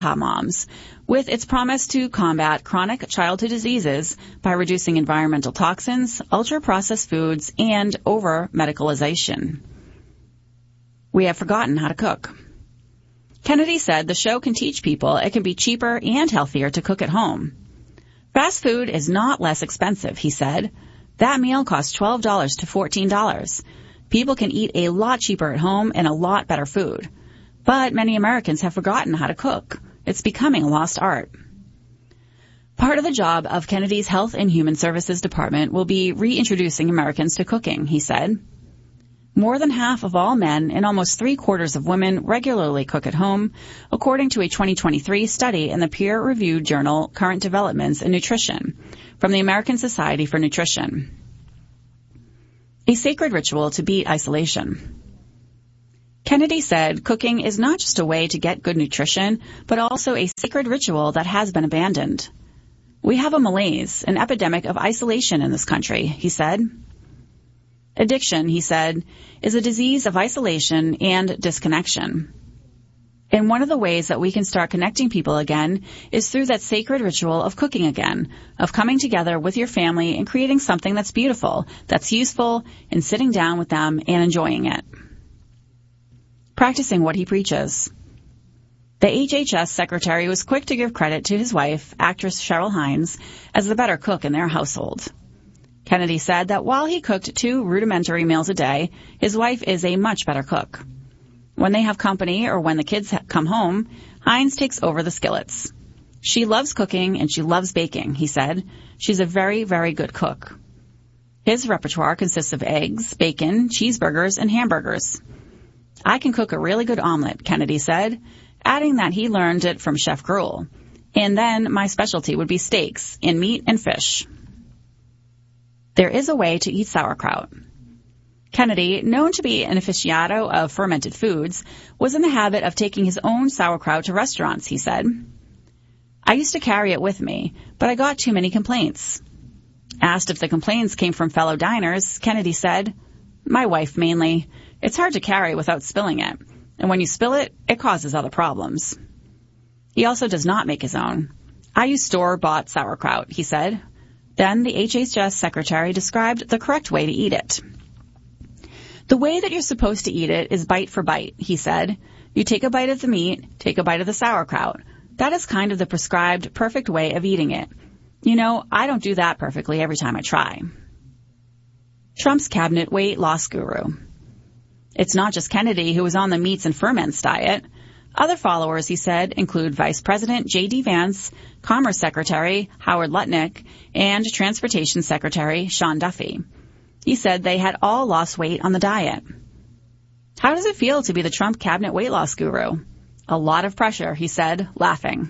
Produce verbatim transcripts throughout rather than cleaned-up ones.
moms, with its promise to combat chronic childhood diseases by reducing environmental toxins, ultra-processed foods, and over-medicalization. We have forgotten how to cook. Kennedy said the show can teach people it can be cheaper and healthier to cook at home. Fast food is not less expensive, he said. That meal costs twelve dollars to fourteen dollars. People can eat a lot cheaper at home and a lot better food. But many Americans have forgotten how to cook. It's becoming a lost art. Part of the job of Kennedy's Health and Human Services Department will be reintroducing Americans to cooking, he said. More than half of all men and almost three-quarters of women regularly cook at home, according to a twenty twenty-three study in the peer-reviewed journal Current Developments in Nutrition from the American Society for Nutrition. A sacred ritual to beat isolation. Kennedy said cooking is not just a way to get good nutrition, but also a sacred ritual that has been abandoned. We have a malaise, an epidemic of isolation in this country, he said. Addiction, he said, is a disease of isolation and disconnection. And one of the ways that we can start connecting people again is through that sacred ritual of cooking again, of coming together with your family and creating something that's beautiful, that's useful, and sitting down with them and enjoying it. Practicing what he preaches. The H H S secretary was quick to give credit to his wife, actress Cheryl Hines, as the better cook in their household. Kennedy said that while he cooked two rudimentary meals a day, his wife is a much better cook. When they have company or when the kids come home, Hines takes over the skillets. She loves cooking and she loves baking, he said. She's a very, very good cook. His repertoire consists of eggs, bacon, cheeseburgers, and hamburgers. I can cook a really good omelet, Kennedy said, adding that he learned it from Chef Gruel. And then my specialty would be steaks and meat and fish. There is a way to eat sauerkraut. Kennedy, known to be an aficionado of fermented foods, was in the habit of taking his own sauerkraut to restaurants, he said. I used to carry it with me, but I got too many complaints. Asked if the complaints came from fellow diners, Kennedy said, my wife mainly. It's hard to carry without spilling it, and when you spill it, it causes other problems. He also does not make his own. I use store-bought sauerkraut, he said. Then the H H S secretary described the correct way to eat it. The way that you're supposed to eat it is bite for bite, he said. You take a bite of the meat, take a bite of the sauerkraut. That is kind of the prescribed perfect way of eating it. You know, I don't do that perfectly every time I try. Trump's cabinet weight loss guru. It's not just Kennedy who is on the meats and ferments diet. Other followers, he said, include Vice President J D Vance, Commerce Secretary Howard Lutnick, and Transportation Secretary Sean Duffy. He said they had all lost weight on the diet. How does it feel to be the Trump cabinet weight loss guru? A lot of pressure, he said, laughing.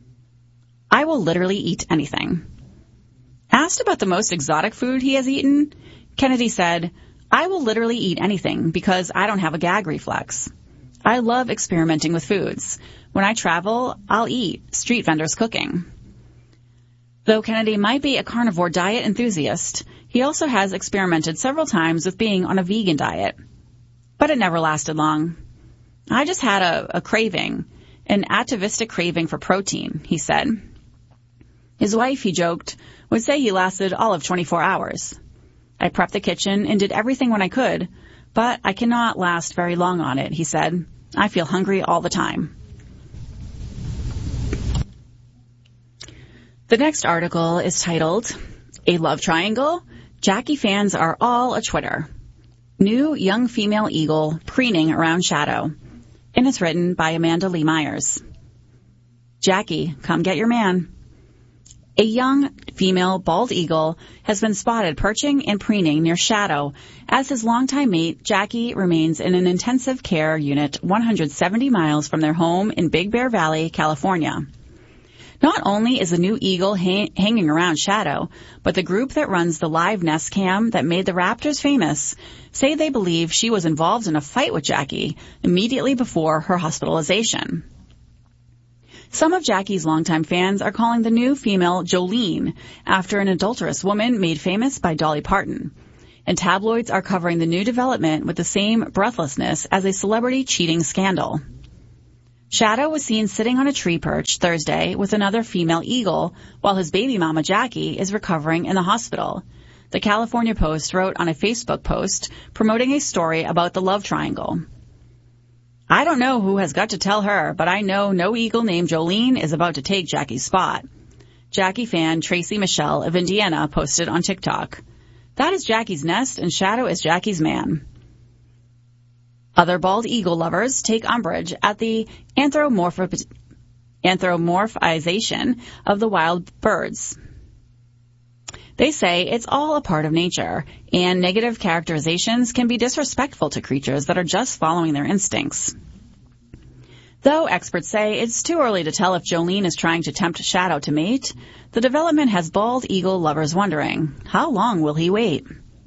I will literally eat anything. Asked about the most exotic food he has eaten, Kennedy said, I will literally eat anything because I don't have a gag reflex. I love experimenting with foods. When I travel, I'll eat street vendors cooking. Though Kennedy might be a carnivore diet enthusiast, he also has experimented several times with being on a vegan diet. But it never lasted long. I just had a, a craving, an atavistic craving for protein, he said. His wife, he joked, would say he lasted all of twenty-four hours. I prepped the kitchen and did everything when I could, but I cannot last very long on it, he said. I feel hungry all the time. The next article is titled, A Love Triangle? Jackie fans are all a Twitter. New young female eagle preening around shadow. And it's written by Amanda Lee Myers. Jackie, come get your man. A young female bald eagle has been spotted perching and preening near Shadow as his longtime mate, Jackie, remains in an intensive care unit one hundred seventy miles from their home in Big Bear Valley, California. Not only is the new eagle ha- hanging around Shadow, but the group that runs the live nest cam that made the Raptors famous say they believe she was involved in a fight with Jackie immediately before her hospitalization. Some of Jackie's longtime fans are calling the new female Jolene after an adulterous woman made famous by Dolly Parton. And tabloids are covering the new development with the same breathlessness as a celebrity cheating scandal. Shadow was seen sitting on a tree perch Thursday with another female eagle while his baby mama Jackie is recovering in the hospital. The California Post wrote on a Facebook post promoting a story about the love triangle. I don't know who has got to tell her, but I know no eagle named Jolene is about to take Jackie's spot. Jackie fan Tracy Michelle of Indiana posted on TikTok. That is Jackie's nest and Shadow is Jackie's man. Other bald eagle lovers take umbrage at the anthropomorph- anthropomorphization of the wild birds. They say it's all a part of nature, and negative characterizations can be disrespectful to creatures that are just following their instincts. Though experts say it's too early to tell if Jolene is trying to tempt Shadow to mate, the development has bald eagle lovers wondering, how long will he wait?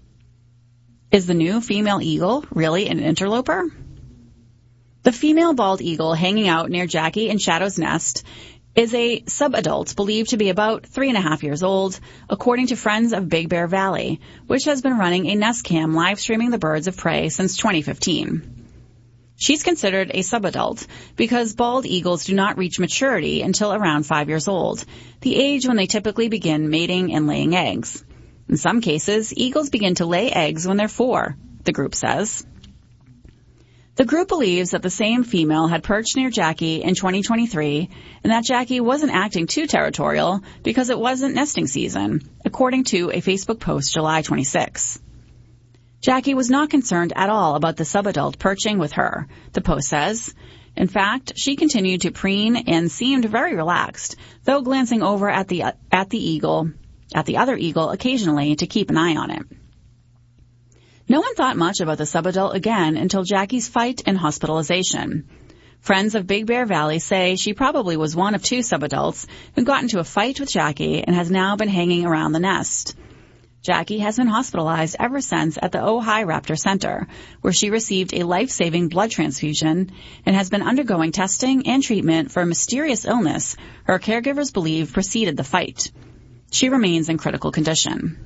Is the new female eagle really an interloper? The female bald eagle hanging out near Jackie and Shadow's nest is a subadult believed to be about three and a half years old, according to Friends of Big Bear Valley, which has been running a nest cam live streaming the birds of prey since twenty fifteen. She's considered a subadult because bald eagles do not reach maturity until around five years old, the age when they typically begin mating and laying eggs. In some cases, eagles begin to lay eggs when they're four, the group says. The group believes that the same female had perched near Jackie in twenty twenty-three and that Jackie wasn't acting too territorial because it wasn't nesting season, according to a Facebook post July twenty-sixth. Jackie was not concerned at all about the subadult perching with her, the post says. In fact, she continued to preen and seemed very relaxed, though glancing over at the at the eagle, at the other eagle occasionally to keep an eye on it. No one thought much about the subadult again until Jackie's fight and hospitalization. Friends of Big Bear Valley say she probably was one of two subadults who got into a fight with Jackie and has now been hanging around the nest. Jackie has been hospitalized ever since at the Ojai Raptor Center, where she received a life-saving blood transfusion and has been undergoing testing and treatment for a mysterious illness her caregivers believe preceded the fight. She remains in critical condition.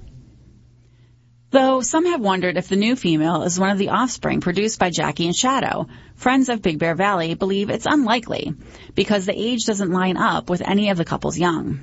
Though some have wondered if the new female is one of the offspring produced by Jackie and Shadow, Friends of Big Bear Valley believe it's unlikely because the age doesn't line up with any of the couple's young.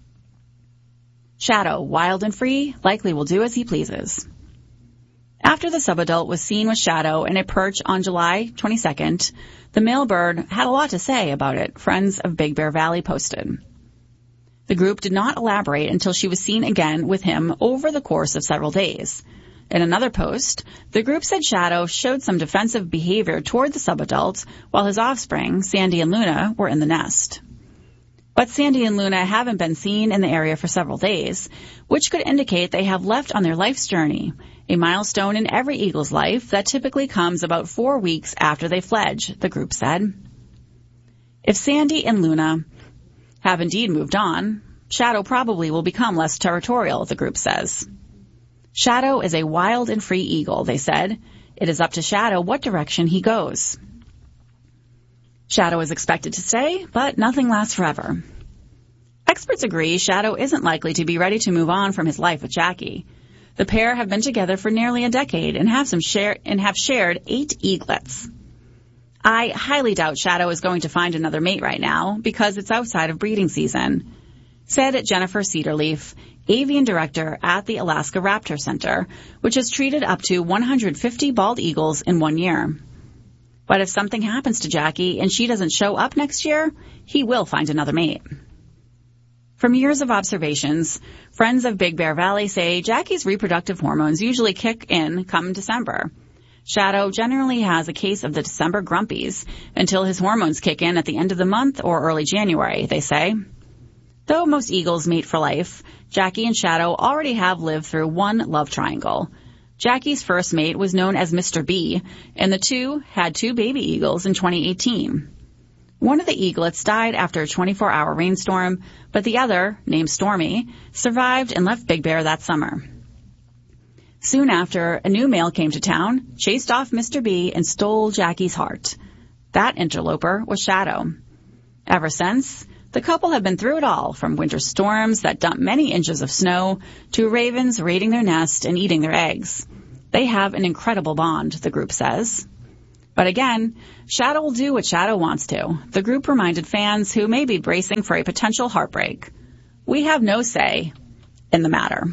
Shadow, wild and free, likely will do as he pleases. After the subadult was seen with Shadow in a perch on July twenty-second, the male bird had a lot to say about it, Friends of Big Bear Valley posted. The group did not elaborate until she was seen again with him over the course of several days. In another post, the group said Shadow showed some defensive behavior toward the subadult while his offspring, Sandy and Luna, were in the nest. But Sandy and Luna haven't been seen in the area for several days, which could indicate they have left on their life's journey, a milestone in every eagle's life that typically comes about four weeks after they fledge, the group said. If Sandy and Luna have indeed moved on, Shadow probably will become less territorial, the group says. Shadow is a wild and free eagle, they said. It is up to Shadow what direction he goes. Shadow is expected to stay, but nothing lasts forever. Experts agree Shadow isn't likely to be ready to move on from his life with Jackie. The pair have been together for nearly a decade and have some share and have shared eight eaglets. I highly doubt Shadow is going to find another mate right now because it's outside of breeding season, said Jennifer Cedarleaf, avian director at the Alaska Raptor Center, which has treated up to one hundred fifty bald eagles in one year. But if something happens to Jackie and she doesn't show up next year, he will find another mate. From years of observations, Friends of Big Bear Valley say Jackie's reproductive hormones usually kick in come December. Shadow generally has a case of the December grumpies until his hormones kick in at the end of the month or early January, they say. Though most eagles mate for life, Jackie and Shadow already have lived through one love triangle. Jackie's first mate was known as Mister B, and the two had two baby eagles in twenty eighteen. One of the eaglets died after a twenty-four hour rainstorm, but the other, named Stormy, survived and left Big Bear that summer. Soon after, a new male came to town, chased off Mister B, and stole Jackie's heart. That interloper was Shadow. Ever since, the couple have been through it all, from winter storms that dump many inches of snow to ravens raiding their nest and eating their eggs. They have an incredible bond, the group says. But again, Shadow will do what Shadow wants to. The group reminded fans who may be bracing for a potential heartbreak. We have no say in the matter.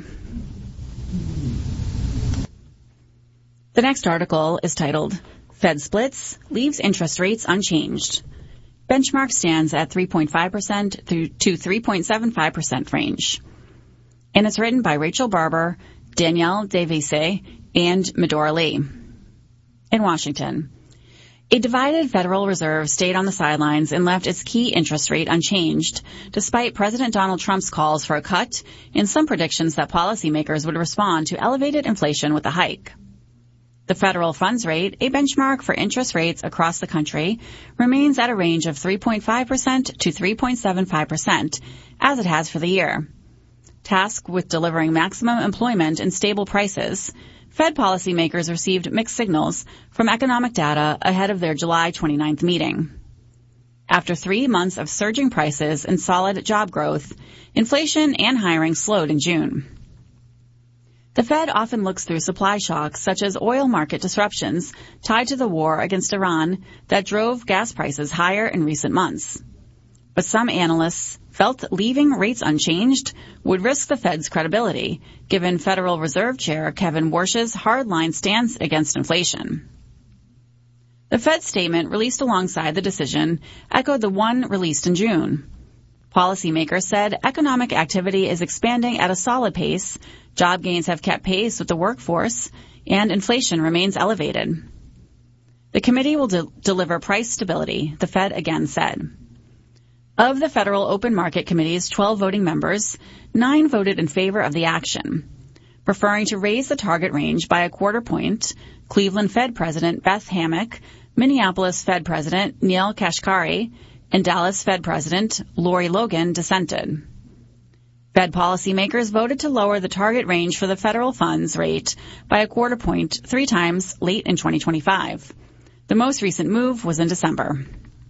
The next article is titled, Fed Splits, Leaves Interest Rates Unchanged. Benchmark stands at three point five percent through to three point seven five percent range. And it's written by Rachel Barber, Danielle Devise, and Medora Lee. In Washington, a divided Federal Reserve stayed on the sidelines and left its key interest rate unchanged, despite President Donald Trump's calls for a cut and some predictions that policymakers would respond to elevated inflation with a hike. The federal funds rate, a benchmark for interest rates across the country, remains at a range of three point five percent to three point seven five percent, as it has for the year. Tasked with delivering maximum employment and stable prices, Fed policymakers received mixed signals from economic data ahead of their July twenty-ninth meeting. After three months of surging prices and solid job growth, inflation and hiring slowed in June. The Fed often looks through supply shocks such as oil market disruptions tied to the war against Iran that drove gas prices higher in recent months. But some analysts felt leaving rates unchanged would risk the Fed's credibility, given Federal Reserve Chair Kevin Warsh's hardline stance against inflation. The Fed statement released alongside the decision echoed the one released in June. Policymakers said economic activity is expanding at a solid pace, job gains have kept pace with the workforce, and inflation remains elevated. The committee will de- deliver price stability, the Fed again said. Of the Federal Open Market Committee's twelve voting members, nine voted in favor of the action. Preferring to raise the target range by a quarter point, Cleveland Fed President Beth Hammack, Minneapolis Fed President Neil Kashkari, and Dallas Fed President Lori Logan dissented. Fed policymakers voted to lower the target range for the federal funds rate by a quarter point three times late in twenty twenty-five. The most recent move was in December.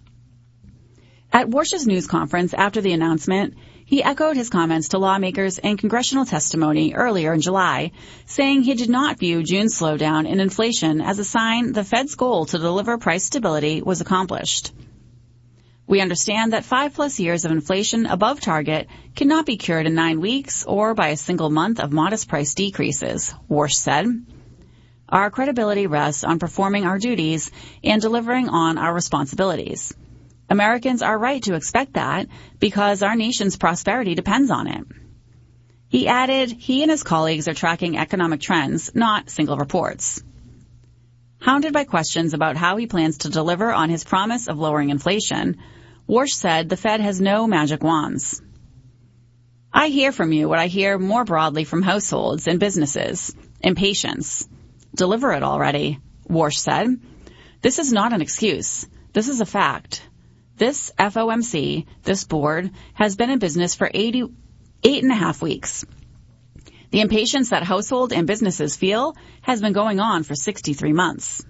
At Warsh's news conference after the announcement, he echoed his comments to lawmakers and congressional testimony earlier in July, saying he did not view June's slowdown in inflation as a sign the Fed's goal to deliver price stability was accomplished. We understand that five plus years of inflation above target cannot be cured in nine weeks or by a single month of modest price decreases, Warsh said. Our credibility rests on performing our duties and delivering on our responsibilities. Americans are right to expect that because our nation's prosperity depends on it. He added he and his colleagues are tracking economic trends, not single reports. Hounded by questions about how he plans to deliver on his promise of lowering inflation, Warsh said the Fed has no magic wands. I hear from you what I hear more broadly from households and businesses. Impatience. Deliver it already, Warsh said. This is not an excuse. This is a fact. This F O M C, this board, has been in business for eighty, eight and a half weeks. The impatience that household and businesses feel has been going on for sixty-three months.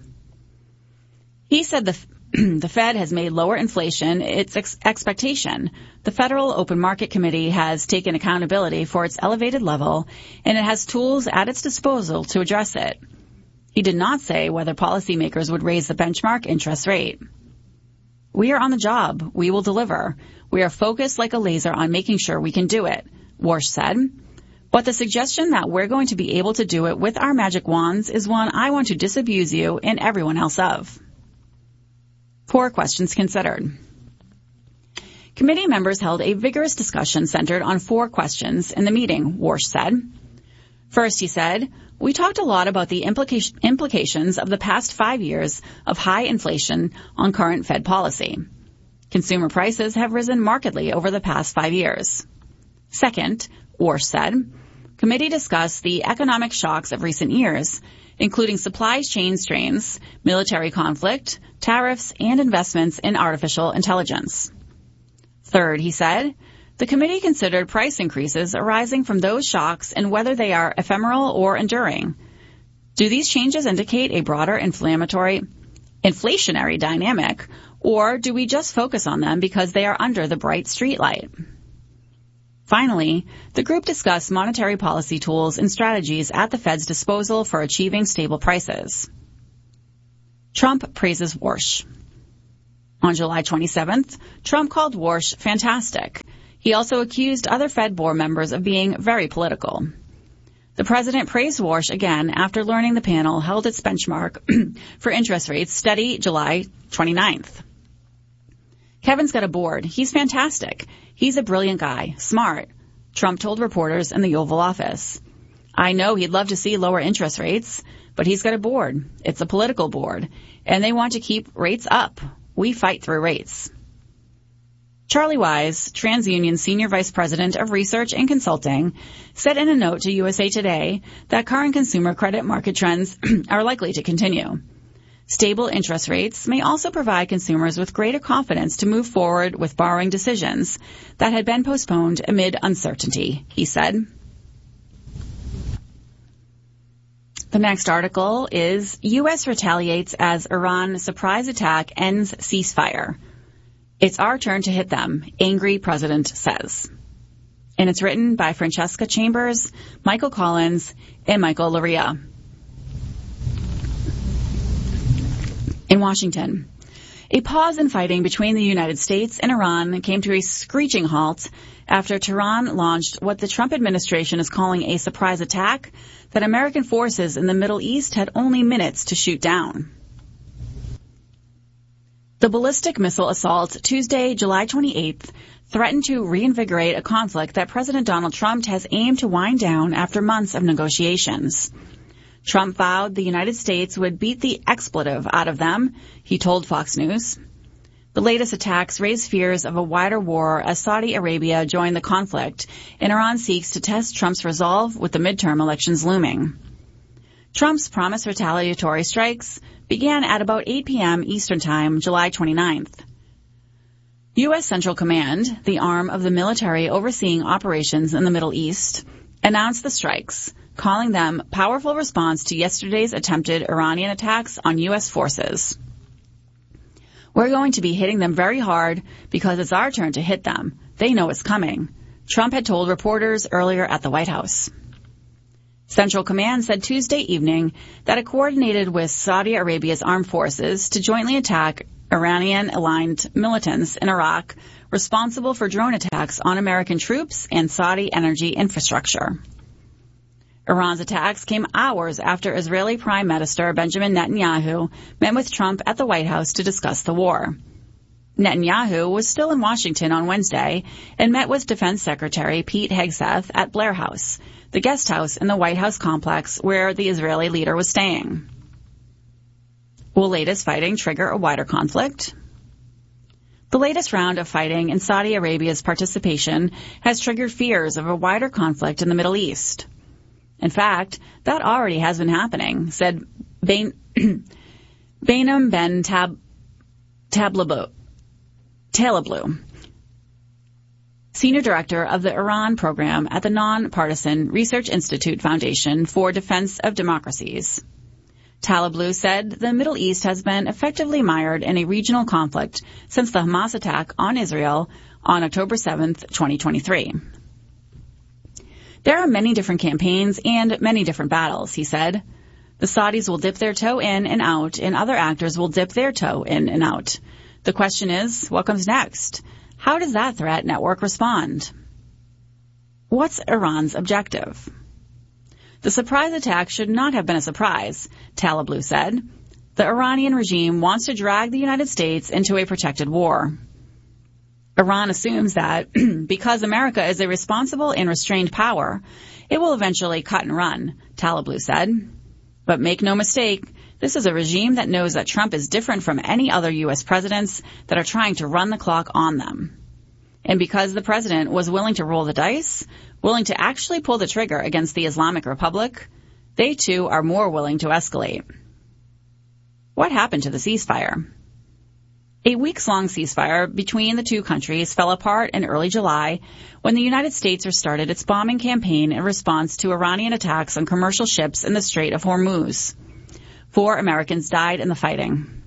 He said the, the Fed has made lower inflation its ex- expectation. The Federal Open Market Committee has taken accountability for its elevated level, and it has tools at its disposal to address it. He did not say whether policymakers would raise the benchmark interest rate. We are on the job. We will deliver. We are focused like a laser on making sure we can do it, Warsh said. But the suggestion that we're going to be able to do it with our magic wands is one I want to disabuse you and everyone else of. Four questions considered. Committee members held a vigorous discussion centered on four questions in the meeting, Warsh said. First, he said, we talked a lot about the implica- implications of the past five years of high inflation on current Fed policy. Consumer prices have risen markedly over the past five years. Second, Warsh said, committee discussed the economic shocks of recent years, including supply chain strains, military conflict, tariffs, and investments in artificial intelligence. Third, he said, the committee considered price increases arising from those shocks and whether they are ephemeral or enduring. Do these changes indicate a broader inflammatory, inflationary dynamic, or do we just focus on them because they are under the bright streetlight? Finally, the group discussed monetary policy tools and strategies at the Fed's disposal for achieving stable prices. Trump praises Warsh. On July twenty-seventh, Trump called Warsh fantastic. He also accused other Fed board members of being very political. The president praised Warsh again after learning the panel held its benchmark for interest rates steady July twenty-ninth. Kevin's got a board. He's fantastic. He's a brilliant guy. Smart, Trump told reporters in the Oval Office. I know he'd love to see lower interest rates, but he's got a board. It's a political board, and they want to keep rates up. We fight through rates. Charlie Wise, TransUnion Senior Vice President of Research and Consulting, said in a note to U S A Today that current consumer credit market trends are likely to continue. Stable interest rates may also provide consumers with greater confidence to move forward with borrowing decisions that had been postponed amid uncertainty, he said. The next article is U S retaliates as Iran surprise attack ends ceasefire. It's our turn to hit them, angry president says. And it's written by Francesca Chambers, Michael Collins, and Michael Luria. In Washington, a pause in fighting between the United States and Iran came to a screeching halt after Tehran launched what the Trump administration is calling a surprise attack that American forces in the Middle East had only minutes to shoot down. The ballistic missile assault Tuesday, July twenty-eighth, threatened to reinvigorate a conflict that President Donald Trump has aimed to wind down after months of negotiations. Trump vowed the United States would beat the expletive out of them, he told Fox News. The latest attacks raise fears of a wider war as Saudi Arabia joined the conflict, and Iran seeks to test Trump's resolve with the midterm elections looming. Trump's promised retaliatory strikes began at about eight p.m. Eastern Time, July twenty-ninth. U S Central Command, the arm of the military overseeing operations in the Middle East, announced the strikes, calling them powerful response to yesterday's attempted Iranian attacks on U S forces. We're going to be hitting them very hard because it's our turn to hit them. They know it's coming, Trump had told reporters earlier at the White House. Central Command said Tuesday evening that it coordinated with Saudi Arabia's armed forces to jointly attack Iranian-aligned militants in Iraq responsible for drone attacks on American troops and Saudi energy infrastructure. Iran's attacks came hours after Israeli Prime Minister Benjamin Netanyahu met with Trump at the White House to discuss the war. Netanyahu was still in Washington on Wednesday and met with Defense Secretary Pete Hegseth at Blair House, the guest house in the White House complex where the Israeli leader was staying. Will latest fighting trigger a wider conflict? The latest round of fighting and Saudi Arabia's participation has triggered fears of a wider conflict in the Middle East. In fact, that already has been happening, said Bain, Bainam Ben Tab, Tablablu, Talablu, Senior Director of the Iran Program at the Nonpartisan Research Institute Foundation for Defense of Democracies. Talablu said the Middle East has been effectively mired in a regional conflict since the Hamas attack on Israel on October seventh, twenty twenty-three. There are many different campaigns and many different battles, he said. The Saudis will dip their toe in and out, and other actors will dip their toe in and out. The question is, what comes next? How does that threat network respond? What's Iran's objective? The surprise attack should not have been a surprise, Talablu said. The Iranian regime wants to drag the United States into a protected war. Iran assumes that because America is a responsible and restrained power, it will eventually cut and run, Talablu said. But make no mistake, this is a regime that knows that Trump is different from any other U S presidents that are trying to run the clock on them. And because the president was willing to roll the dice, willing to actually pull the trigger against the Islamic Republic, they too are more willing to escalate. What happened to the ceasefire? A weeks-long ceasefire between the two countries fell apart in early July when the United States restarted its bombing campaign in response to Iranian attacks on commercial ships in the Strait of Hormuz. Four Americans died in the fighting.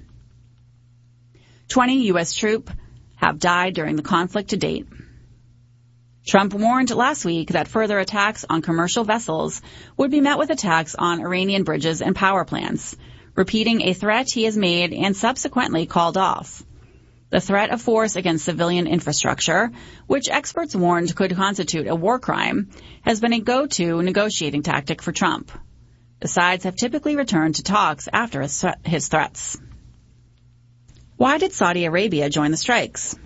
Twenty U S troops have died during the conflict to date. Trump warned last week that further attacks on commercial vessels would be met with attacks on Iranian bridges and power plants, repeating a threat he has made and subsequently called off. The threat of force against civilian infrastructure, which experts warned could constitute a war crime, has been a go-to negotiating tactic for Trump. The sides have typically returned to talks after his, his threats. Why did Saudi Arabia join the strikes?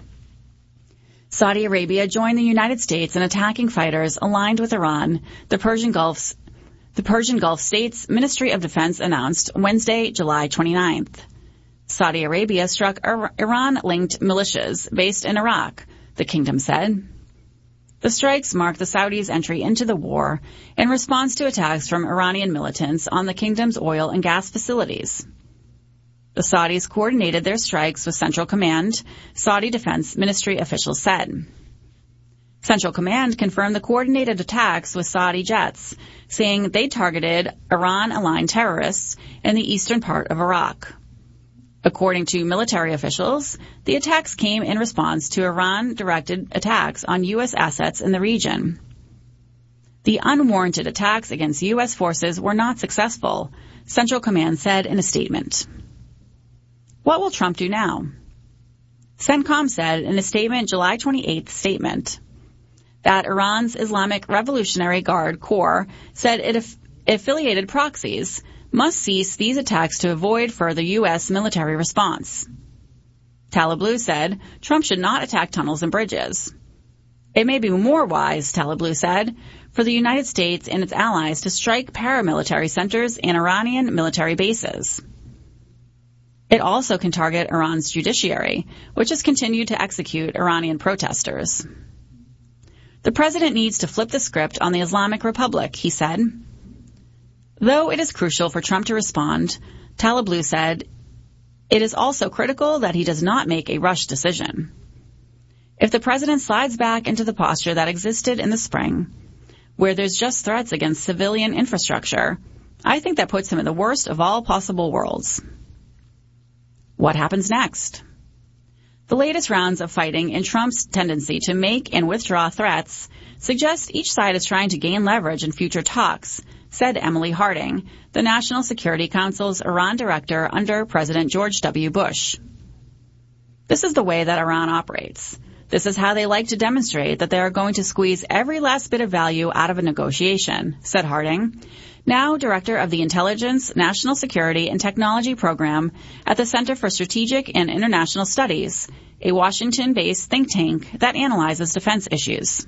Saudi Arabia joined the United States in attacking fighters aligned with Iran, the Persian Gulf's, the Persian Gulf States Ministry of Defense announced Wednesday, July twenty-ninth. Saudi Arabia struck Iran-linked militias based in Iraq, the kingdom said. The strikes mark the Saudis' entry into the war in response to attacks from Iranian militants on the kingdom's oil and gas facilities. The Saudis coordinated their strikes with Central Command, Saudi Defense Ministry officials said. Central Command confirmed the coordinated attacks with Saudi jets, saying they targeted Iran-aligned terrorists in the eastern part of Iraq. According to military officials, the attacks came in response to Iran-directed attacks on U S assets in the region. The unwarranted attacks against U S forces were not successful, Central Command said in a statement. What will Trump do now? CENTCOM said in a statement July twenty-eighth statement that Iran's Islamic Revolutionary Guard Corps said it aff- affiliated proxies must cease these attacks to avoid further U S military response. Talablu said Trump should not attack tunnels and bridges. It may be more wise, Talablu said, for the United States and its allies to strike paramilitary centers and Iranian military bases. It also can target Iran's judiciary, which has continued to execute Iranian protesters. The president needs to flip the script on the Islamic Republic, he said. Though it is crucial for Trump to respond, Talablu said, it is also critical that he does not make a rushed decision. If the president slides back into the posture that existed in the spring, where there's just threats against civilian infrastructure, I think that puts him in the worst of all possible worlds. What happens next? The latest rounds of fighting and Trump's tendency to make and withdraw threats suggest each side is trying to gain leverage in future talks, said Emily Harding, the National Security Council's Iran director under President George W. Bush. This is the way that Iran operates. This is how they like to demonstrate that they are going to squeeze every last bit of value out of a negotiation, said Harding, now director of the Intelligence, National Security, and Technology Program at the Center for Strategic and International Studies, a Washington-based think tank that analyzes defense issues.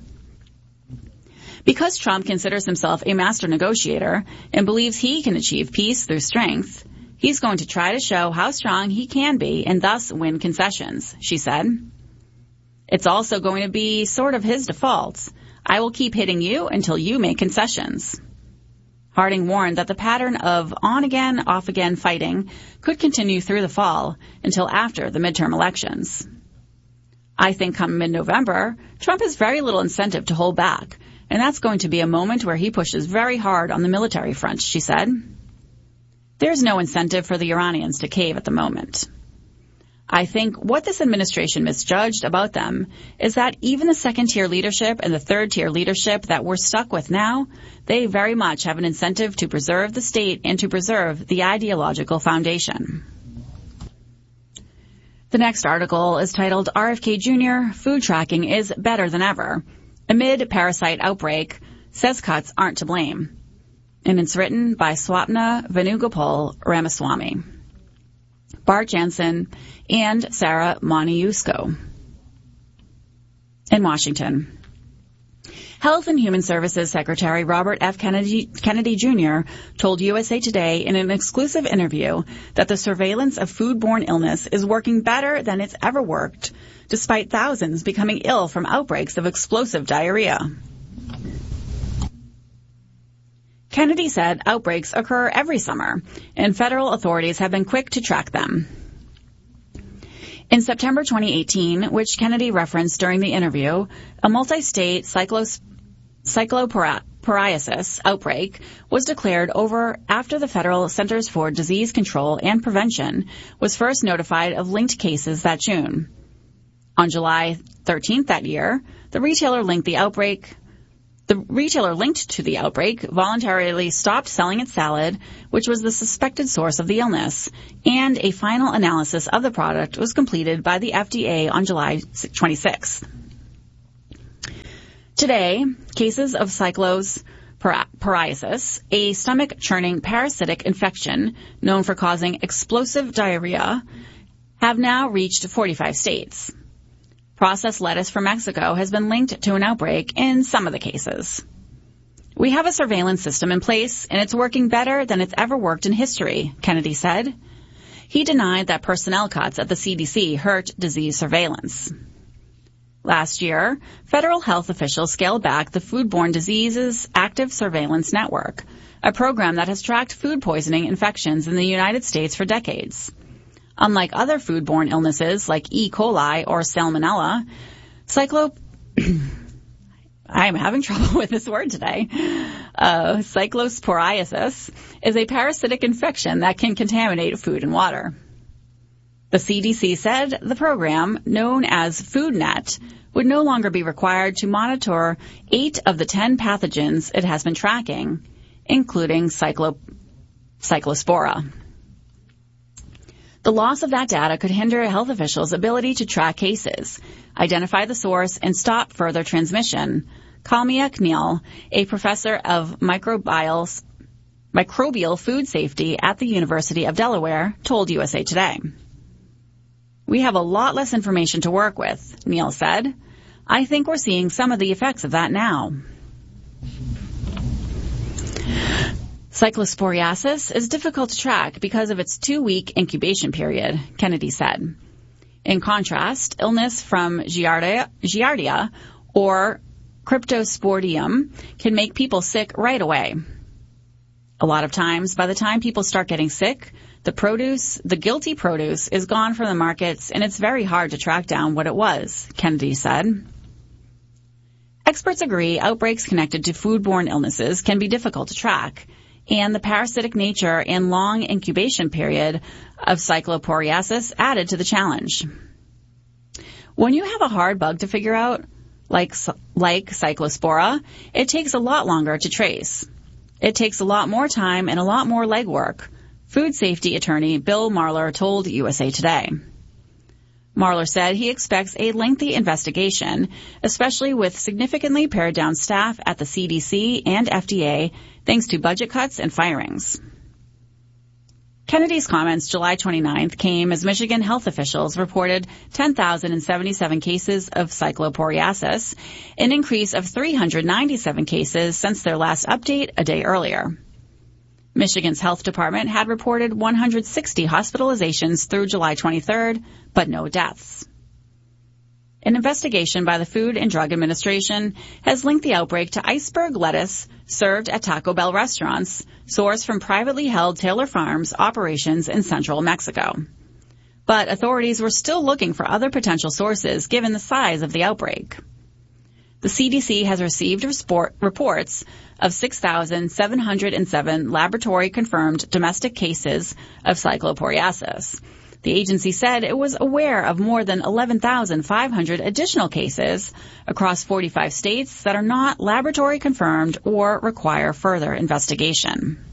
Because Trump considers himself a master negotiator and believes he can achieve peace through strength, he's going to try to show how strong he can be and thus win concessions, she said. It's also going to be sort of his default. I will keep hitting you until you make concessions. Harding warned that the pattern of on-again, off-again fighting could continue through the fall until after the midterm elections. I think come mid-November, Trump has very little incentive to hold back, and that's going to be a moment where he pushes very hard on the military front, she said. There's no incentive for the Iranians to cave at the moment. I think what this administration misjudged about them is that even the second-tier leadership and the third-tier leadership that we're stuck with now, they very much have an incentive to preserve the state and to preserve the ideological foundation. The next article is titled R F K Junior Food Tracking is Better Than Ever. Amid parasite outbreak, says cuts aren't to blame. And it's written by Swapna Venugopal Ramaswamy, Bart Jansen, and Sarah Moniusko. In Washington, Health and Human Services Secretary Robert F. Kennedy, Kennedy Junior told U S A Today in an exclusive interview that the surveillance of foodborne illness is working better than it's ever worked, despite thousands becoming ill from outbreaks of explosive diarrhea. Kennedy said outbreaks occur every summer, and federal authorities have been quick to track them. In September twenty eighteen, which Kennedy referenced during the interview, a multi-state cyclos- cycloporiasis outbreak was declared over after the Federal Centers for Disease Control and Prevention was first notified of linked cases that June. On July thirteenth that year, the retailer linked the outbreak The retailer linked to the outbreak voluntarily stopped selling its salad, which was the suspected source of the illness, and a final analysis of the product was completed by the F D A on July twenty-sixth. Today, cases of cyclosporiasis, a stomach-churning parasitic infection known for causing explosive diarrhea, have now reached forty-five states. Processed lettuce from Mexico has been linked to an outbreak in some of the cases. We have a surveillance system in place, and it's working better than it's ever worked in history, Kennedy said. He denied that personnel cuts at the C D C hurt disease surveillance. Last year, federal health officials scaled back the Foodborne Diseases Active Surveillance Network, a program that has tracked food poisoning infections in the United States for decades. Unlike other foodborne illnesses like E. coli or Salmonella, cyclo... I'm having trouble with this word today. Uh, cyclosporiasis is a parasitic infection that can contaminate food and water. The C D C said the program, known as FoodNet, would no longer be required to monitor eight of the ten pathogens it has been tracking, including cyclo... cyclospora. The loss of that data could hinder health officials' ability to track cases, identify the source, and stop further transmission. Kalmia Kneel, a professor of microbial, microbial food safety at the University of Delaware, told U S A Today. We have a lot less information to work with, Neal said. I think we're seeing some of the effects of that now. Cyclosporiasis is difficult to track because of its two-week incubation period, Kennedy said. In contrast, illness from Giardia, Giardia or Cryptosporidium can make people sick right away. A lot of times, by the time people start getting sick, the produce, the guilty produce, is gone from the markets, and it's very hard to track down what it was, Kennedy said. Experts agree outbreaks connected to foodborne illnesses can be difficult to track, and the parasitic nature and long incubation period of cyclosporiasis added to the challenge. When you have a hard bug to figure out, like, like cyclospora, it takes a lot longer to trace. It takes a lot more time and a lot more legwork, food safety attorney Bill Marler told U S A Today. Marler said he expects a lengthy investigation, especially with significantly pared down staff at the C D C and F D A, thanks to budget cuts and firings. Kennedy's comments July twenty-ninth came as Michigan health officials reported ten thousand seventy-seven cases of cyclosporiasis, an increase of three hundred ninety-seven cases since their last update a day earlier. Michigan's health department had reported one hundred sixty hospitalizations through July twenty-third, but no deaths. An investigation by the Food and Drug Administration has linked the outbreak to iceberg lettuce served at Taco Bell restaurants, sourced from privately held Taylor Farms operations in central Mexico. But authorities were still looking for other potential sources given the size of the outbreak. The C D C has received reports of six thousand seven hundred seven laboratory-confirmed domestic cases of cyclosporiasis. The agency said it was aware of more than eleven thousand five hundred additional cases across forty-five states that are not laboratory-confirmed or require further investigation.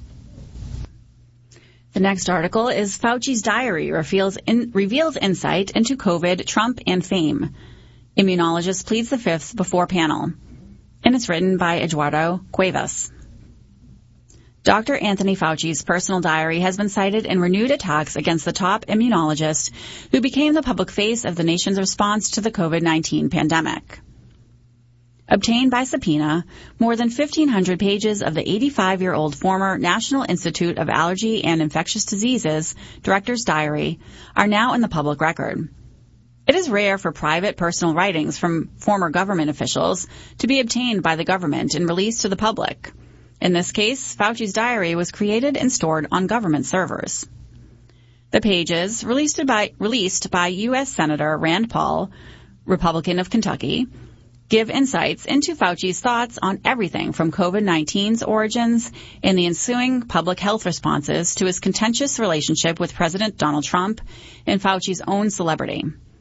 The next article is Fauci's diary reveals, in, reveals insight into COVID, Trump, and fame. Immunologist pleads the fifth before panel. And it's written by Eduardo Cuevas. Doctor Anthony Fauci's personal diary has been cited in renewed attacks against the top immunologist who became the public face of the nation's response to the COVID nineteen pandemic. Obtained by subpoena, more than fifteen hundred pages of the eighty-five-year-old former National Institute of Allergy and Infectious Diseases director's diary are now in the public record. It is rare for private personal writings from former government officials to be obtained by the government and released to the public. In this case, Fauci's diary was created and stored on government servers. The pages, released by, released by U S Senator Rand Paul, Republican of Kentucky, give insights into Fauci's thoughts on everything from COVID nineteen's origins and the ensuing public health responses to his contentious relationship with President Donald Trump and Fauci's own celebrity.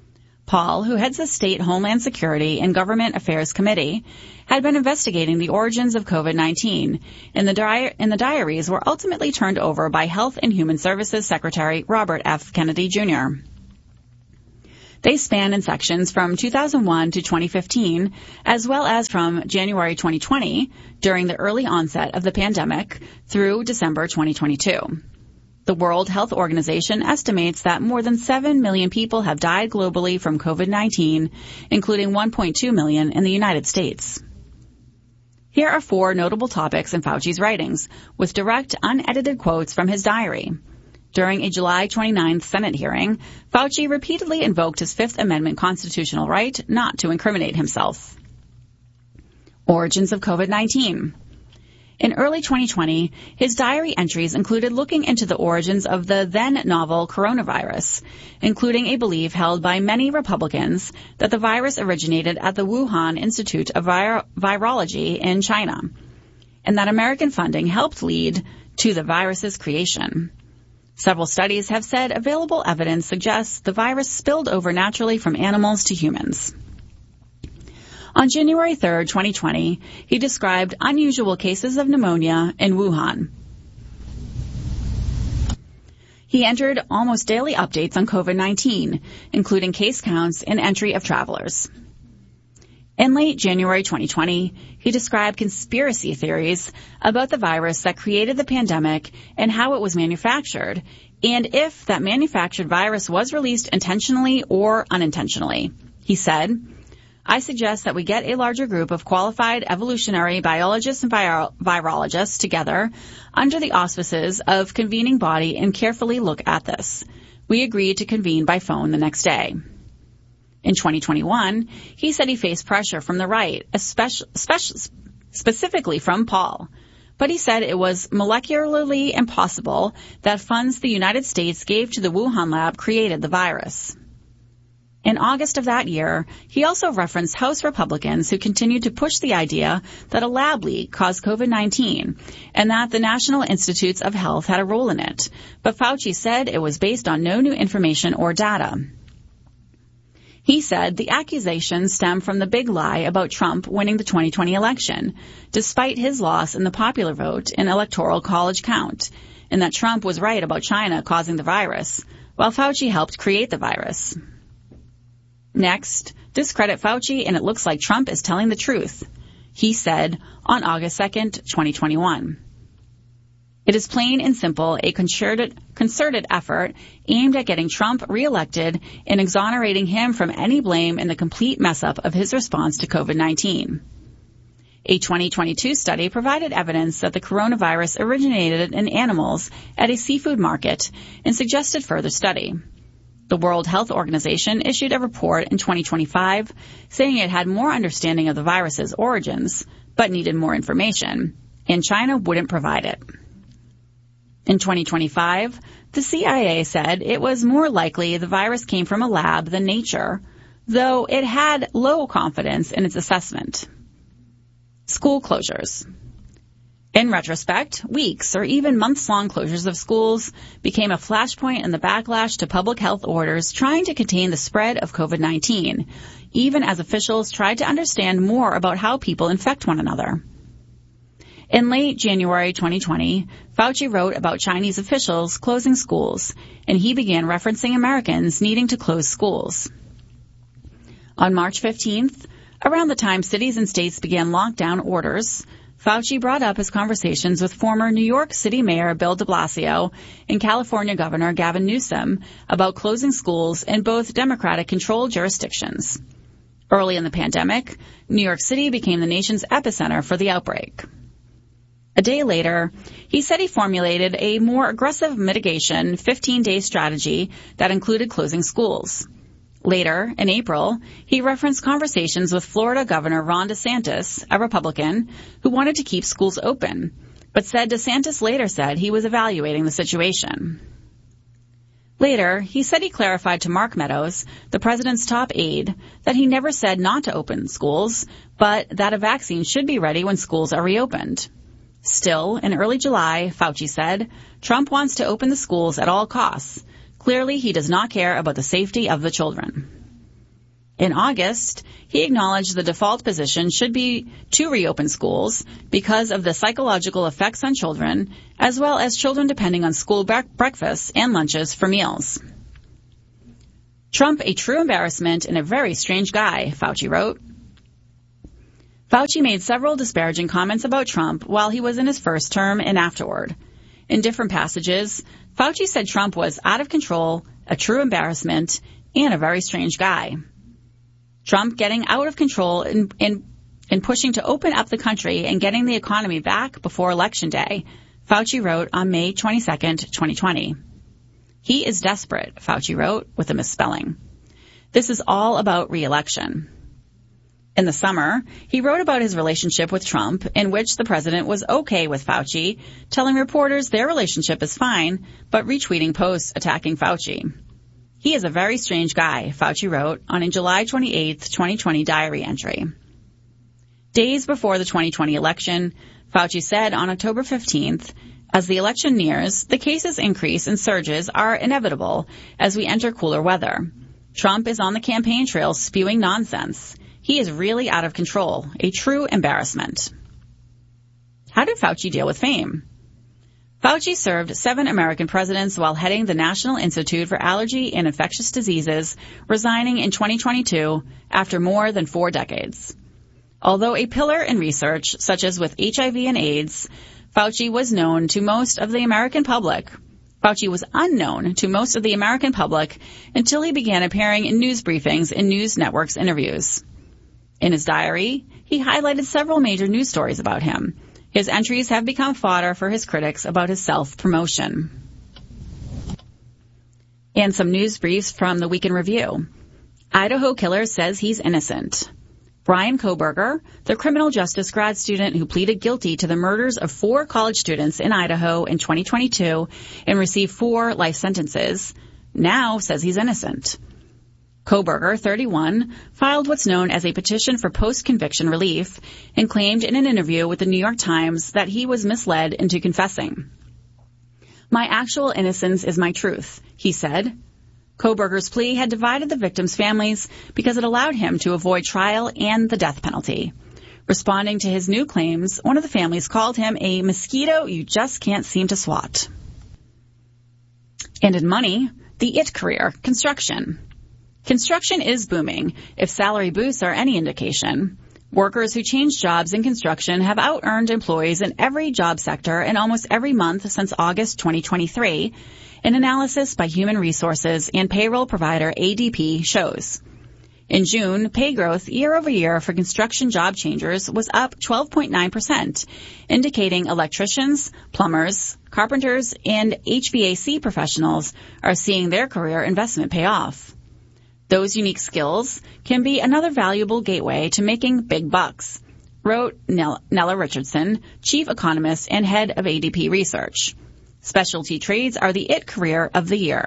Paul, who heads the State Homeland Security and Government Affairs Committee, had been investigating the origins of COVID nineteen, and the, di- and the diaries were ultimately turned over by Health and Human Services Secretary Robert F. Kennedy Junior They span in sections from two thousand one to twenty fifteen, as well as from January twenty twenty, during the early onset of the pandemic, through December twenty twenty-two. The World Health Organization estimates that more than seven million people have died globally from COVID nineteen, including one point two million in the United States. Here are four notable topics in Fauci's writings, with direct, unedited quotes from his diary. During a July twenty-ninth Senate hearing, Fauci repeatedly invoked his Fifth Amendment constitutional right not to incriminate himself. Origins of COVID nineteen. In early twenty twenty, his diary entries included looking into the origins of the then-novel coronavirus, including a belief held by many Republicans that the virus originated at the Wuhan Institute of Vir- Virology in China, and that American funding helped lead to the virus's creation. Several studies have said available evidence suggests the virus spilled over naturally from animals to humans. On January third, twenty twenty, he described unusual cases of pneumonia in Wuhan. He entered almost daily updates on COVID nineteen, including case counts and entry of travelers. In late January twenty twenty, he described conspiracy theories about the virus that created the pandemic and how it was manufactured, and if that manufactured virus was released intentionally or unintentionally. He said, "I suggest that we get a larger group of qualified evolutionary biologists and vir- virologists together under the auspices of convening body and carefully look at this. We agreed to convene by phone the next day." In twenty twenty-one, he said he faced pressure from the right, especially, specifically from Paul. But he said it was molecularly impossible that funds the United States gave to the Wuhan lab created the virus. In August of that year, he also referenced House Republicans who continued to push the idea that a lab leak caused COVID nineteen and that the National Institutes of Health had a role in it. But Fauci said it was based on no new information or data. He said the accusations stem from the big lie about Trump winning the twenty twenty election, despite his loss in the popular vote and electoral college count, and that Trump was right about China causing the virus, while Fauci helped create the virus. Next, discredit Fauci and it looks like Trump is telling the truth, he said on August second, twenty twenty-one. It is plain and simple a concerted, concerted effort aimed at getting Trump reelected and exonerating him from any blame in the complete mess-up of his response to COVID nineteen. A twenty twenty-two study provided evidence that the coronavirus originated in animals at a seafood market and suggested further study. The World Health Organization issued a report in twenty twenty-five saying it had more understanding of the virus's origins, but needed more information, and China wouldn't provide it. In twenty twenty-five, the C I A said it was more likely the virus came from a lab than nature, though it had low confidence in its assessment. School closures. In retrospect, weeks or even months-long closures of schools became a flashpoint in the backlash to public health orders trying to contain the spread of COVID nineteen, even as officials tried to understand more about how people infect one another. In late January twenty twenty, Fauci wrote about Chinese officials closing schools, and he began referencing Americans needing to close schools. On March fifteenth, around the time cities and states began lockdown orders, Fauci brought up his conversations with former New York City Mayor Bill de Blasio and California Governor Gavin Newsom about closing schools in both Democratic-controlled jurisdictions. Early in the pandemic, New York City became the nation's epicenter for the outbreak. A day later, he said he formulated a more aggressive mitigation fifteen-day strategy that included closing schools. Later, in April, he referenced conversations with Florida Governor Ron DeSantis, a Republican, who wanted to keep schools open, but said DeSantis later said he was evaluating the situation. Later, he said he clarified to Mark Meadows, the president's top aide, that he never said not to open schools, but that a vaccine should be ready when schools are reopened. Still, in early July, Fauci said, Trump wants to open the schools at all costs. Clearly, he does not care about the safety of the children. In August, he acknowledged the default position should be to reopen schools because of the psychological effects on children, as well as children depending on school bre- breakfasts and lunches for meals. Trump, a true embarrassment and a very strange guy, Fauci wrote. Fauci made several disparaging comments about Trump while he was in his first term and afterward. In different passages, Fauci said Trump was out of control, a true embarrassment, and a very strange guy. Trump getting out of control in, in, in pushing to open up the country and getting the economy back before Election Day, Fauci wrote on May twenty-second, twenty twenty. He is desperate, Fauci wrote, with a misspelling. This is all about re-election. In the summer, he wrote about his relationship with Trump, in which the president was okay with Fauci, telling reporters their relationship is fine, but retweeting posts attacking Fauci. He is a very strange guy, Fauci wrote on a July twenty-eighth, twenty twenty diary entry. Days before the twenty twenty election, Fauci said on October fifteenth, as the election nears, the cases increase and surges are inevitable as we enter cooler weather. Trump is on the campaign trail spewing nonsense. He is really out of control, a true embarrassment. How did Fauci deal with fame? Fauci served seven American presidents while heading the National Institute for Allergy and Infectious Diseases, resigning in twenty twenty-two after more than four decades. Although a pillar in research, such as with H I V and AIDS, Fauci was known to most of the American public. Fauci was unknown to most of the American public until he began appearing in news briefings and news networks interviews. In his diary, he highlighted several major news stories about him. His entries have become fodder for his critics about his self-promotion. And some news briefs from the Week in Review. Idaho killer says he's innocent. Bryan Kohberger, the criminal justice grad student who pleaded guilty to the murders of four college students in Idaho in twenty twenty-two and received four life sentences, now says he's innocent. Kohberger, thirty-one, filed what's known as a petition for post-conviction relief and claimed in an interview with the New York Times that he was misled into confessing. My actual innocence is my truth, he said. Kohberger's plea had divided the victims' families because it allowed him to avoid trial and the death penalty. Responding to his new claims, one of the families called him a mosquito you just can't seem to swat. And in money, the it career, construction. Construction is booming, if salary boosts are any indication. Workers who change jobs in construction have out-earned employees in every job sector in almost every month since August twenty twenty-three, an analysis by human resources and payroll provider A D P shows. In June, pay growth year over year for construction job changers was up twelve point nine percent, indicating electricians, plumbers, carpenters, and H V A C professionals are seeing their career investment pay off. Those unique skills can be another valuable gateway to making big bucks, wrote Nella Richardson, chief economist and head of A D P Research. Specialty trades are the it career of the year.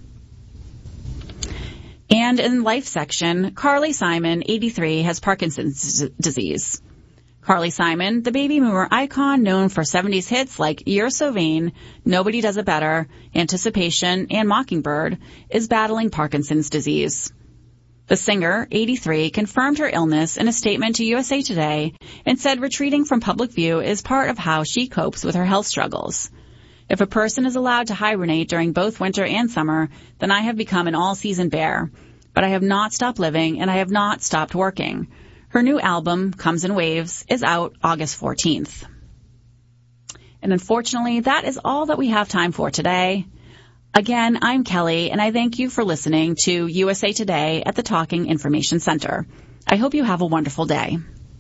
And in the life section, Carly Simon, eighty-three, has Parkinson's disease. Carly Simon, the baby boomer icon known for seventies hits like You're So Vain, Nobody Does It Better, Anticipation, and Mockingbird, is battling Parkinson's disease. The singer, eighty-three, confirmed her illness in a statement to U S A Today and said retreating from public view is part of how she copes with her health struggles. If a person is allowed to hibernate during both winter and summer, then I have become an all-season bear. But I have not stopped living and I have not stopped working. Her new album, Comes in Waves, is out August fourteenth. And unfortunately, that is all that we have time for today. Again, I'm Kelly, and I thank you for listening to U S A Today at the Talking Information Center. I hope you have a wonderful day.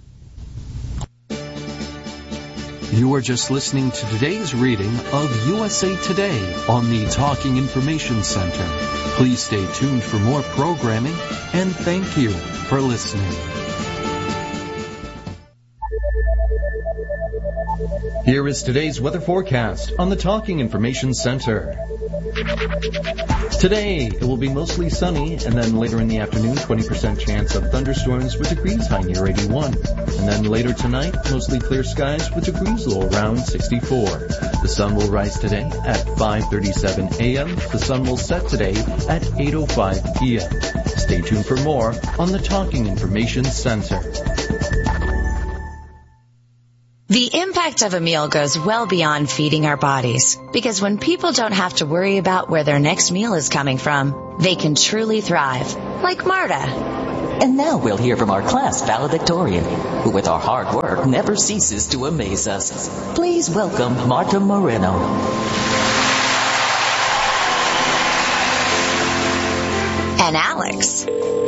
You are just listening to today's reading of U S A Today on the Talking Information Center. Please stay tuned for more programming, and thank you for listening. Here is today's weather forecast on the Talking Information Center. Today, it will be mostly sunny, and then later in the afternoon, twenty percent chance of thunderstorms with degrees high near eighty-one. And then later tonight, mostly clear skies with degrees low around sixty-four. The sun will rise today at five thirty-seven a.m. The sun will set today at eight oh five p.m. Stay stay tuned for more on the Talking Information Center. The impact of a meal goes well beyond feeding our bodies, because when people don't have to worry about where their next meal is coming from, they can truly thrive, like Marta. And now we'll hear from our class valedictorian, who with our hard work never ceases to amaze us. Please welcome Marta Moreno. And Alex.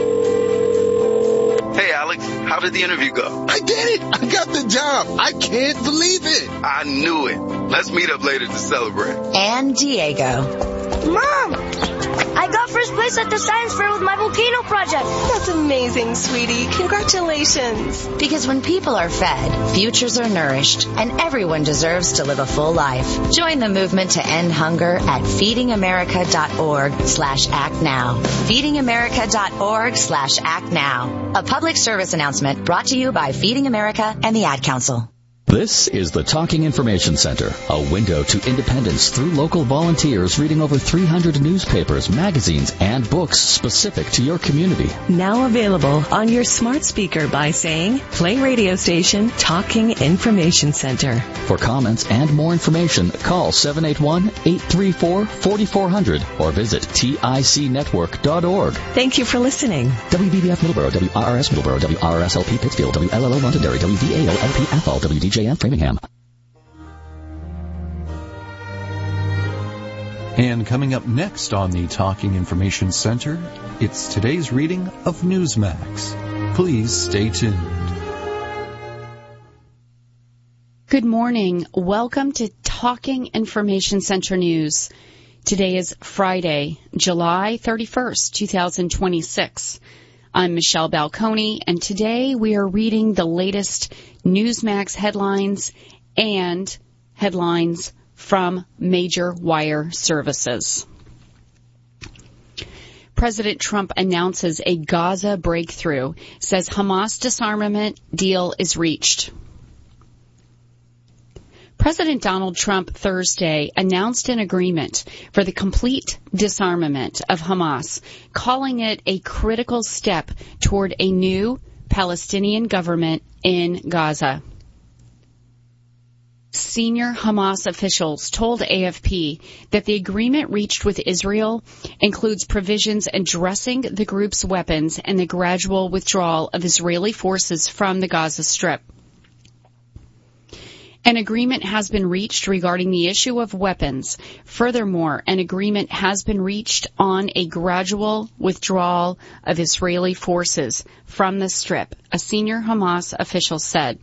Hey, Alex, how did the interview go? I did it! I got the job! I can't believe it! I knew it. Let's meet up later to celebrate. And Diego. Mom! I got first place at the science fair with my volcano project. That's amazing, sweetie. Congratulations. Because when people are fed, futures are nourished, and everyone deserves to live a full life. Join the movement to end hunger at feedingamerica.org slash act now. feedingamerica.org slash act now. A public service announcement brought to you by Feeding America and the Ad Council. This is the Talking Information Center, a window to independence through local volunteers reading over three hundred newspapers, magazines, and books specific to your community. Now available on your smart speaker by saying, play radio station Talking Information Center. For comments and more information, call seven eight one, eight three four, four four zero zero or visit tic network dot org. Thank you for listening. W B B F Middleborough, W R R S Middleborough, W R R S L P Pittsfield, W L L O Londonderry, W V A O L P Athol, W D J M Framingham. And coming up next on the Talking Information Center, it's today's reading of Newsmax. Please stay tuned. Good morning. Welcome to Talking Information Center News. Today is Friday, July thirty-first, twenty twenty-six. I'm Michelle Balconi, and today we are reading the latest Newsmax headlines and headlines from major wire services. President Trump announces a Gaza breakthrough, says Hamas disarmament deal is reached. President Donald Trump Thursday announced an agreement for the complete disarmament of Hamas, calling it a critical step toward a new Palestinian government in Gaza. Senior Hamas officials told A F P that the agreement reached with Israel includes provisions addressing the group's weapons and the gradual withdrawal of Israeli forces from the Gaza Strip. An agreement has been reached regarding the issue of weapons. Furthermore, an agreement has been reached on a gradual withdrawal of Israeli forces from the Strip, a senior Hamas official said.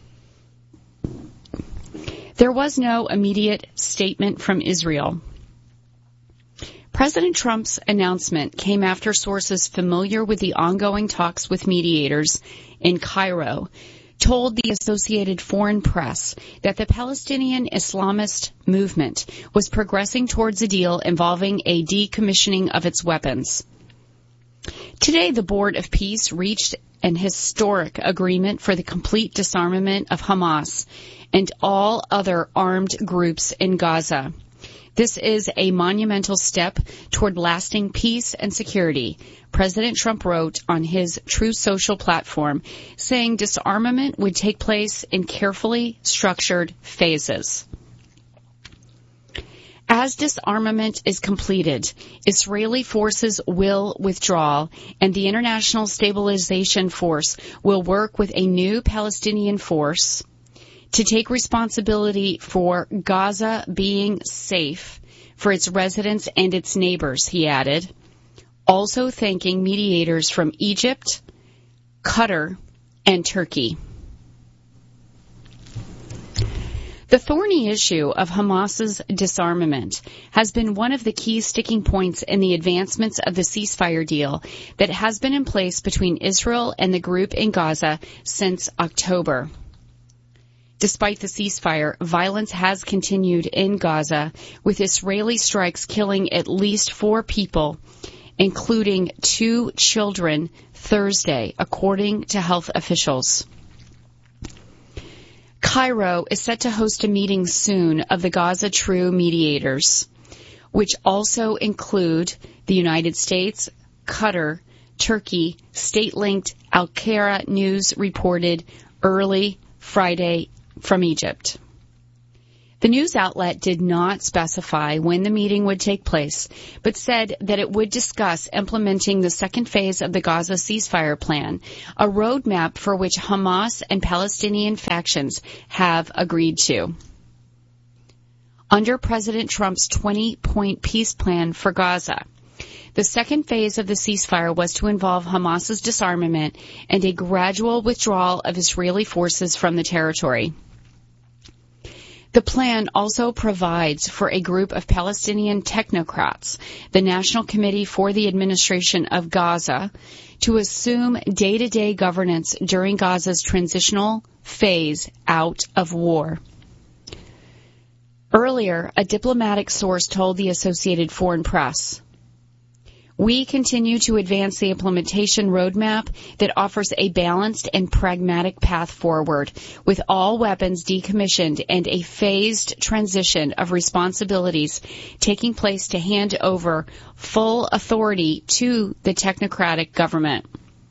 There was no immediate statement from Israel. President Trump's announcement came after sources familiar with the ongoing talks with mediators in Cairo told the Associated Foreign Press that the Palestinian Islamist movement was progressing towards a deal involving a decommissioning of its weapons. Today, the Board of Peace reached an historic agreement for the complete disarmament of Hamas and all other armed groups in Gaza. This is a monumental step toward lasting peace and security, President Trump wrote on his Truth Social platform, saying disarmament would take place in carefully structured phases. As disarmament is completed, Israeli forces will withdraw, and the International Stabilization Force will work with a new Palestinian force to take responsibility for Gaza being safe for its residents and its neighbors, he added, also thanking mediators from Egypt, Qatar, and Turkey. The thorny issue of Hamas's disarmament has been one of the key sticking points in the advancements of the ceasefire deal that has been in place between Israel and the group in Gaza since October. Despite the ceasefire, violence has continued in Gaza, with Israeli strikes killing at least four people, including two children, Thursday, according to health officials. Cairo is set to host a meeting soon of the Gaza True Mediators, which also include the United States, Qatar, Turkey, state-linked Al-Qahira News reported early Friday from Egypt. The news outlet did not specify when the meeting would take place, but said that it would discuss implementing the second phase of the Gaza ceasefire plan, a roadmap for which Hamas and Palestinian factions have agreed to. Under President Trump's twenty-point peace plan for Gaza, the second phase of the ceasefire was to involve Hamas's disarmament and a gradual withdrawal of Israeli forces from the territory. The plan also provides for a group of Palestinian technocrats, the National Committee for the Administration of Gaza, to assume day-to-day governance during Gaza's transitional phase out of war. Earlier, a diplomatic source told the Associated Foreign Press, "We continue to advance the implementation roadmap that offers a balanced and pragmatic path forward, with all weapons decommissioned and a phased transition of responsibilities taking place to hand over full authority to the technocratic government."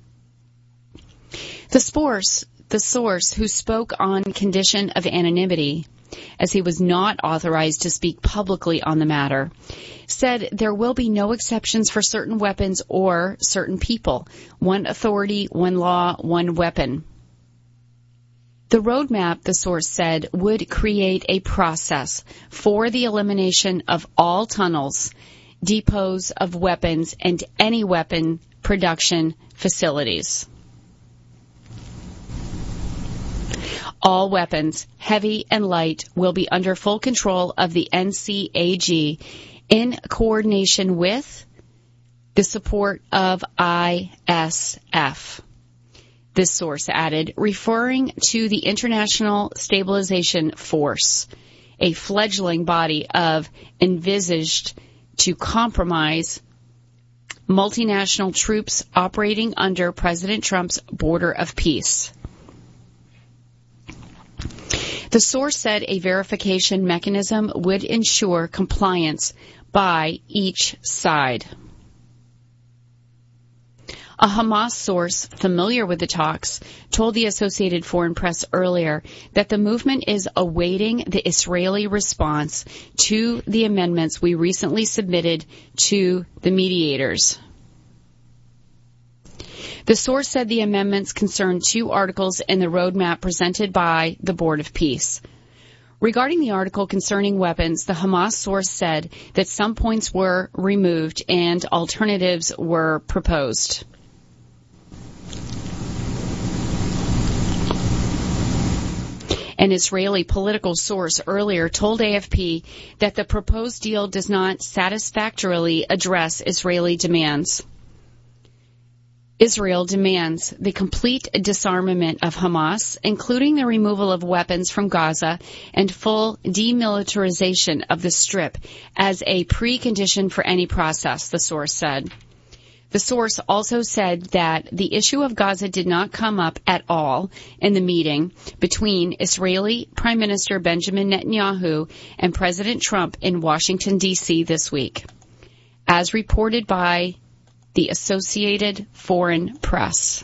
The source, the source who spoke on condition of anonymity, as he was not authorized to speak publicly on the matter, said there will be no exceptions for certain weapons or certain people. One authority, one law, one weapon. The roadmap, the source said, would create a process for the elimination of all tunnels, depots of weapons, and any weapon production facilities. All weapons, heavy and light, will be under full control of the N C A G in coordination with the support of I S F. This source added, referring to the International Stabilization Force, a fledgling body of envisaged to compromise multinational troops operating under President Trump's border of peace. The source said a verification mechanism would ensure compliance by each side. A Hamas source familiar with the talks told the Associated Foreign Press earlier that the movement is awaiting the Israeli response to the amendments we recently submitted to the mediators. The source said the amendments concern two articles in the roadmap presented by the Board of Peace. Regarding the article concerning weapons, the Hamas source said that some points were removed and alternatives were proposed. An Israeli political source earlier told A F P that the proposed deal does not satisfactorily address Israeli demands. Israel demands the complete disarmament of Hamas, including the removal of weapons from Gaza and full demilitarization of the Strip as a precondition for any process, the source said. The source also said that the issue of Gaza did not come up at all in the meeting between Israeli Prime Minister Benjamin Netanyahu and President Trump in Washington, D C this week, as reported by the Associated Foreign Press.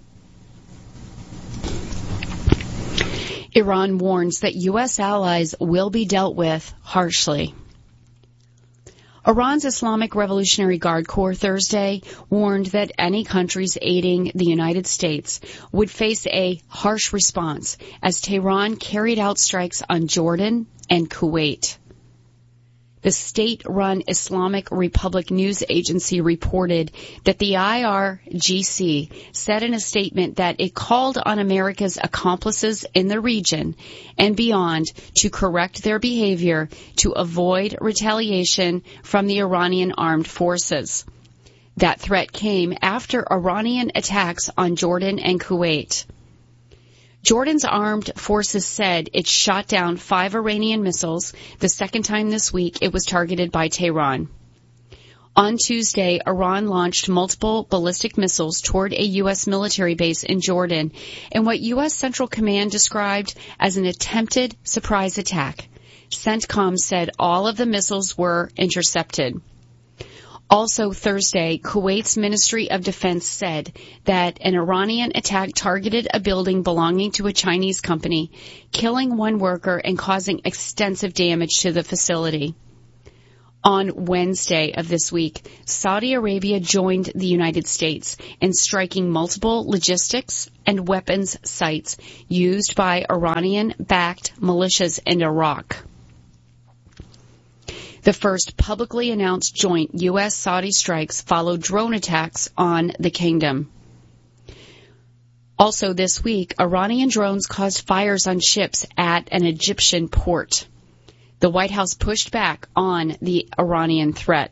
Iran warns that U S allies will be dealt with harshly. Iran's Islamic Revolutionary Guard Corps Thursday warned that any countries aiding the United States would face a harsh response as Tehran carried out strikes on Jordan and Kuwait. The state-run Islamic Republic News Agency reported that the I R G C said in a statement that it called on America's accomplices in the region and beyond to correct their behavior to avoid retaliation from the Iranian armed forces. That threat came after Iranian attacks on Jordan and Kuwait. Jordan's armed forces said it shot down five Iranian missiles, the second time this week it was targeted by Tehran. On Tuesday, Iran launched multiple ballistic missiles toward a U S military base in Jordan in what U S Central Command described as an attempted surprise attack. CENTCOM said all of the missiles were intercepted. Also Thursday, Kuwait's Ministry of Defense said that an Iranian attack targeted a building belonging to a Chinese company, killing one worker and causing extensive damage to the facility. On Wednesday of this week, Saudi Arabia joined the United States in striking multiple logistics and weapons sites used by Iranian-backed militias in Iraq. The first publicly announced joint U S Saudi strikes followed drone attacks on the kingdom. Also this week, Iranian drones caused fires on ships at an Egyptian port. The White House pushed back on the Iranian threat.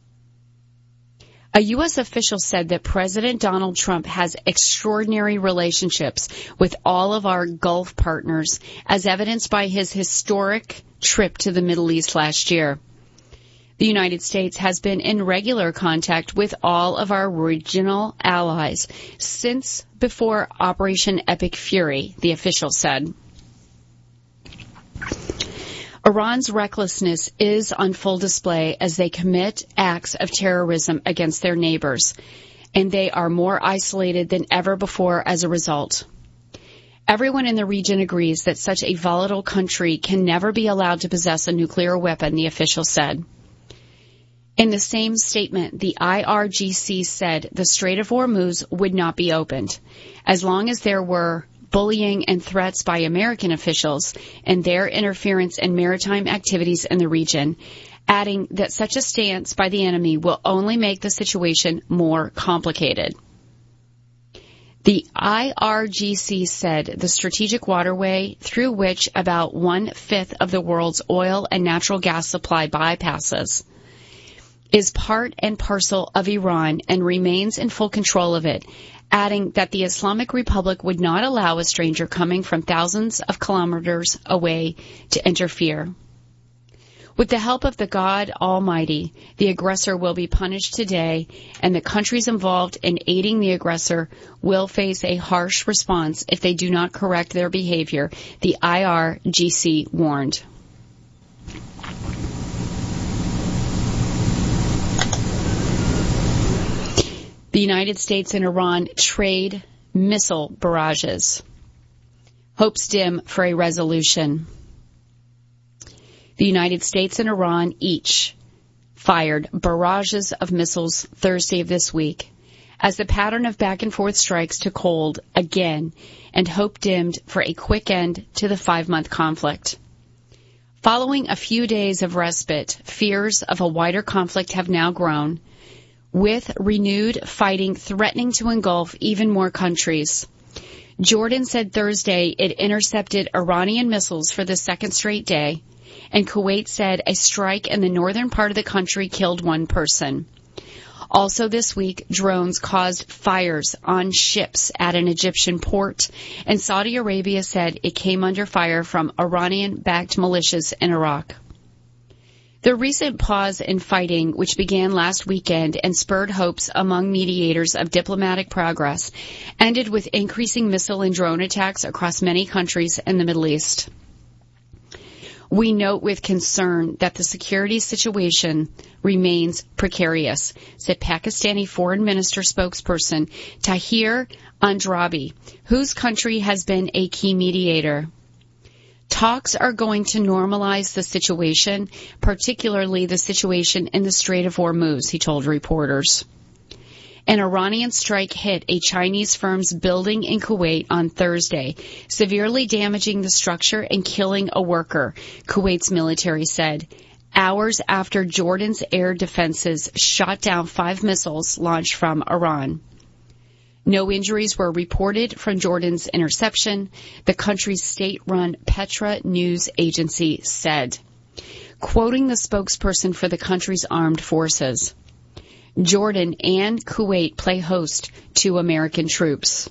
A U S official said that President Donald Trump has extraordinary relationships with all of our Gulf partners, as evidenced by his historic trip to the Middle East last year. The United States has been in regular contact with all of our regional allies since before Operation Epic Fury, the official said. Iran's recklessness is on full display as they commit acts of terrorism against their neighbors, and they are more isolated than ever before as a result. Everyone in the region agrees that such a volatile country can never be allowed to possess a nuclear weapon, the official said. In the same statement, the I R G C said the Strait of Hormuz would not be opened as long as there were bullying and threats by American officials and their interference in maritime activities in the region, adding that such a stance by the enemy will only make the situation more complicated. The I R G C said the strategic waterway through which about one-fifth of the world's oil and natural gas supply bypasses is part and parcel of Iran and remains in full control of it, adding that the Islamic Republic would not allow a stranger coming from thousands of kilometers away to interfere. With the help of the God Almighty, the aggressor will be punished today, and the countries involved in aiding the aggressor will face a harsh response if they do not correct their behavior, the I R G C warned. The United States and Iran trade missile barrages. Hopes dim for a resolution. The United States and Iran each fired barrages of missiles Thursday of this week as the pattern of back-and-forth strikes took hold again and hope dimmed for a quick end to the five-month conflict. Following a few days of respite, fears of a wider conflict have now grown, with renewed fighting threatening to engulf even more countries. Jordan said Thursday it intercepted Iranian missiles for the second straight day, and Kuwait said a strike in the northern part of the country killed one person. Also this week, drones caused fires on ships at an Egyptian port, and Saudi Arabia said it came under fire from Iranian-backed militias in Iraq. The recent pause in fighting, which began last weekend and spurred hopes among mediators of diplomatic progress, ended with increasing missile and drone attacks across many countries in the Middle East. We note with concern that the security situation remains precarious, said Pakistani Foreign Minister spokesperson Tahir Andrabi, whose country has been a key mediator. Talks are going to normalize the situation, particularly the situation in the Strait of Hormuz, he told reporters. An Iranian strike hit a Chinese firm's building in Kuwait on Thursday, severely damaging the structure and killing a worker, Kuwait's military said, hours after Jordan's air defenses shot down five missiles launched from Iran. No injuries were reported from Jordan's interception, the country's state-run Petra news agency said, quoting the spokesperson for the country's armed forces. Jordan and Kuwait play host to American troops.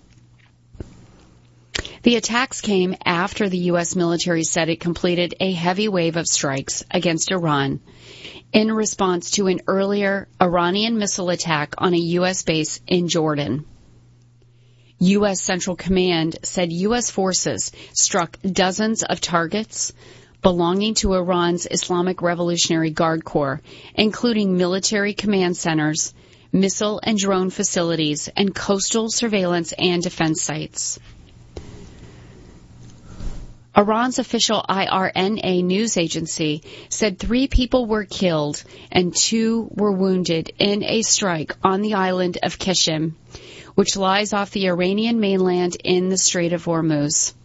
The attacks came after the U S military said it completed a heavy wave of strikes against Iran in response to an earlier Iranian missile attack on a U S base in Jordan. U S Central Command said U S forces struck dozens of targets, belonging to Iran's Islamic Revolutionary Guard Corps, including military command centers, missile and drone facilities, and coastal surveillance and defense sites. Iran's official I R N A news agency said three people were killed and two were wounded in a strike on the island of Qeshm, which lies off the Iranian mainland in the Strait of Hormuz.